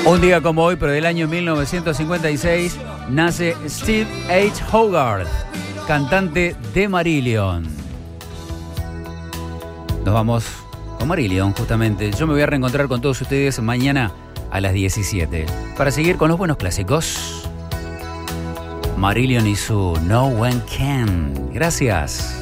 Un día como hoy, pero del año 1956, nace Steve H. Hogarth, cantante de Marillion. Nos vamos con Marillion, justamente. Yo me voy a reencontrar con todos ustedes mañana a las 17 para seguir con los buenos clásicos. Marillion y su No One Can. Gracias.